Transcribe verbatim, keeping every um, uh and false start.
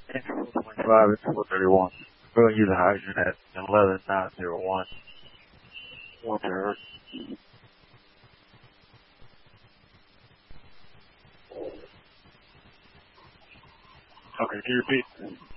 Engine four twenty-five and four thirty-one. Go and use a hydrant at eleven nine zero one. One terahertz. Okay, can you repeat?